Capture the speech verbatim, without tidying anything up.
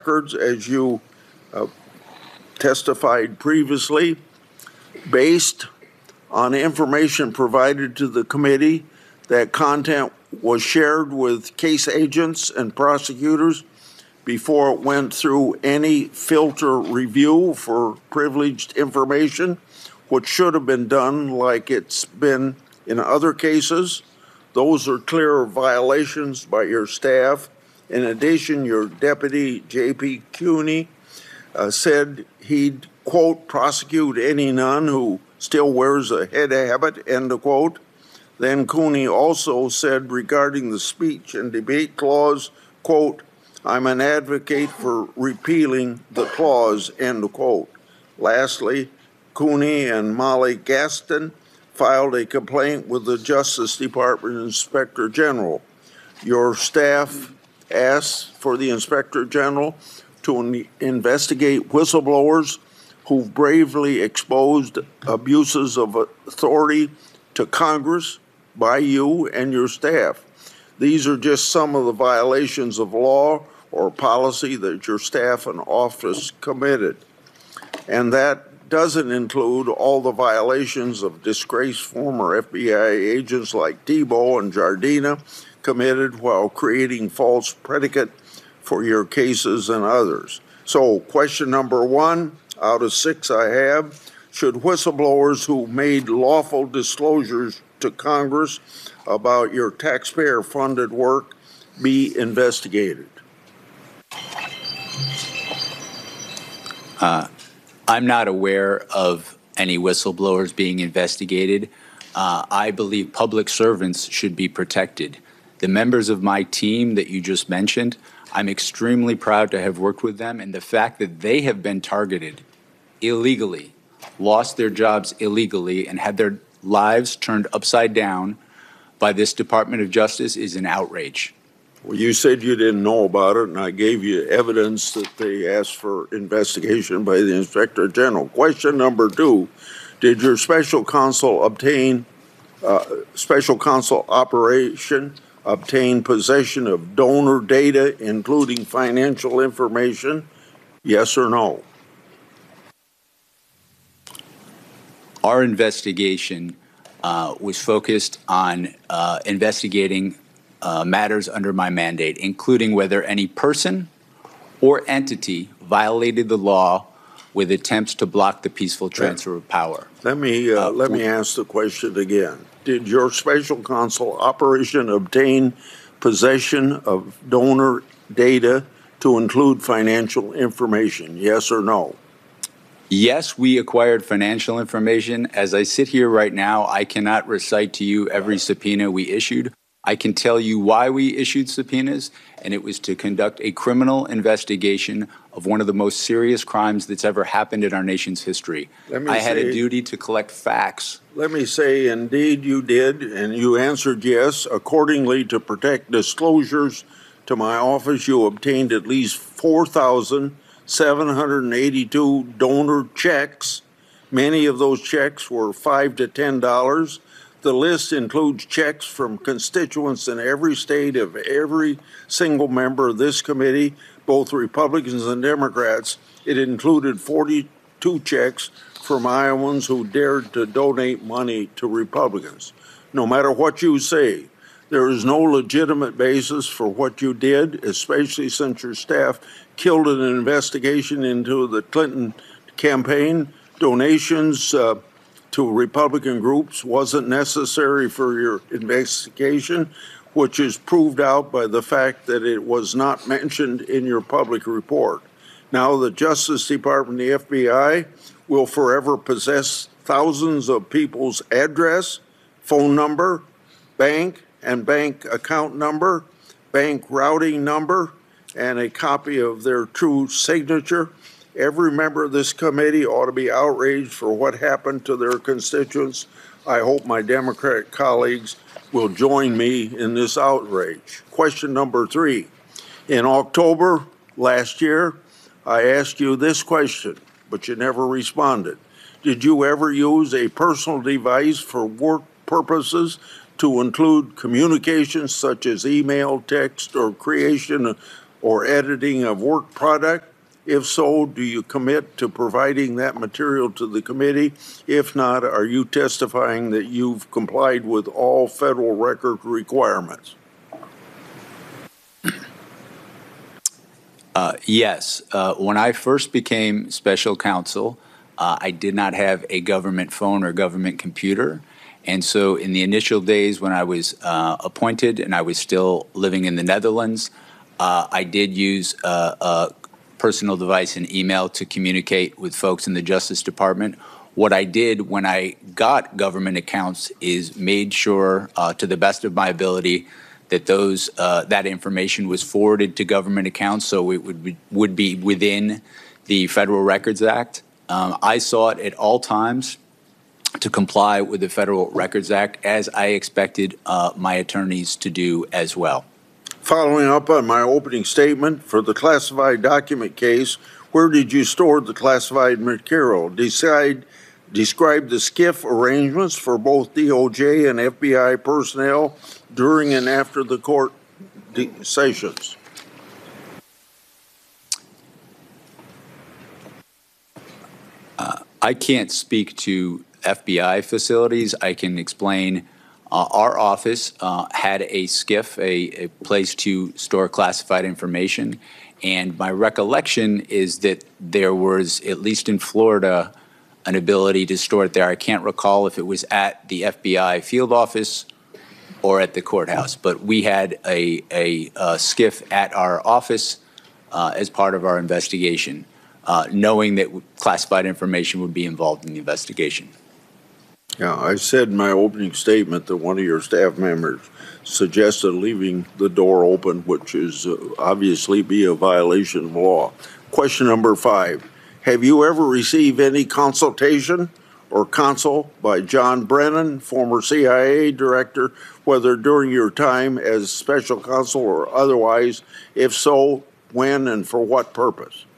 records, as you uh, testified previously, based on information provided to the committee, that content was shared with case agents and prosecutors before it went through any filter review for privileged information, which should have been done like it's been in other cases. Those are clear violations by your staff. In addition, your deputy, J P Cooney, uh, said he'd, quote, prosecute any nun who still wears a head habit, end of quote. Then Cooney also said regarding the speech and debate clause, quote, I'm an advocate for repealing the clause, end of quote. Lastly, Cooney and Molly Gaston filed a complaint with the Justice Department Inspector General. Your staff asked for the Inspector General to investigate whistleblowers who've bravely exposed abuses of authority to Congress by you and your staff. These are just some of the violations of law or policy that your staff and office committed. And that doesn't include all the violations of disgraced former F B I agents like Thibault and Jardina committed while creating false predicate for your cases and others. So question number one out of six I have, should whistleblowers who made lawful disclosures to Congress about your taxpayer-funded work be investigated? Uh, I'm not aware of any whistleblowers being investigated. Uh, I believe public servants should be protected. The members of my team that you just mentioned, I'm extremely proud to have worked with them, and the fact that they have been targeted illegally, lost their jobs illegally, and had their lives turned upside down by this Department of Justice is an outrage. Well, you said you didn't know about it, and I gave you evidence that they asked for investigation by the Inspector General. Question number two, did your special counsel obtain, uh, special counsel operation obtain possession of donor data, including financial information? Yes or no? Our investigation uh, was focused on uh, investigating uh, matters under my mandate, including whether any person or entity violated the law with attempts to block the peaceful transfer of power. Let me uh, uh, let me ask the question again. Did your special counsel operation obtain possession of donor data to include financial information? Yes or no? Yes, we acquired financial information. As I sit here right now, I cannot recite to you every subpoena we issued. I can tell you why we issued subpoenas, and it was to conduct a criminal investigation of one of the most serious crimes that's ever happened in our nation's history. I had say, a duty to collect facts. Let me say, indeed you did, and you answered yes. Accordingly, to protect disclosures to my office, you obtained at least four thousand seven hundred eighty-two donor checks. Many of those checks were five to ten dollars. The list includes checks from constituents in every state of every single member of this committee, both Republicans and Democrats. It included forty-two checks from Iowans who dared to donate money to Republicans. No matter what you say, there is no legitimate basis for what you did, especially since your staff killed an investigation into the Clinton campaign. Donations uh, to Republican groups wasn't necessary for your investigation, which is proved out by the fact that it was not mentioned in your public report. Now the Justice Department and the F B I will forever possess thousands of people's address, phone number, bank and bank account number, bank routing number, and a copy of their true signature. Every member of this committee ought to be outraged for what happened to their constituents. I hope my Democratic colleagues will join me in this outrage. Question number three. In October last year, I asked you this question, but you never responded. Did you ever use a personal device for work purposes to include communications such as email, text, or creation or editing of work product? If so, do you commit to providing that material to the committee? If not, are you testifying that you've complied with all federal record requirements? Uh, yes. Uh, when I first became special counsel, uh, I did not have a government phone or government computer. And so in the initial days when I was uh, appointed and I was still living in the Netherlands, uh, I did use uh, a personal device and email to communicate with folks in the Justice Department. What I did when I got government accounts is made sure, uh, to the best of my ability, that those uh, that information was forwarded to government accounts, so it would be, would be within the Federal Records Act. Um, I sought at all times to comply with the Federal Records Act, as I expected uh, my attorneys to do as well. Following up on my opening statement, for the classified document case, where did you store the classified material? Decide, describe the SCIF arrangements for both D O J and F B I personnel during and after the court sessions. Uh, I can't speak to F B I facilities. I can explain uh, our office uh, had a SCIF, a, a place to store classified information. And my recollection is that there was, at least in Florida, an ability to store it there. I can't recall if it was at the F B I field office or at the courthouse, but we had a, a, a SCIF at our office uh, as part of our investigation, uh, knowing that classified information would be involved in the investigation. Yeah, I said in my opening statement that one of your staff members suggested leaving the door open, which is uh, obviously be a violation of law. Question number five, have you ever received any consultation or counsel by John Brennan, former C I A director, whether during your time as special counsel or otherwise? If so, when and for what purpose?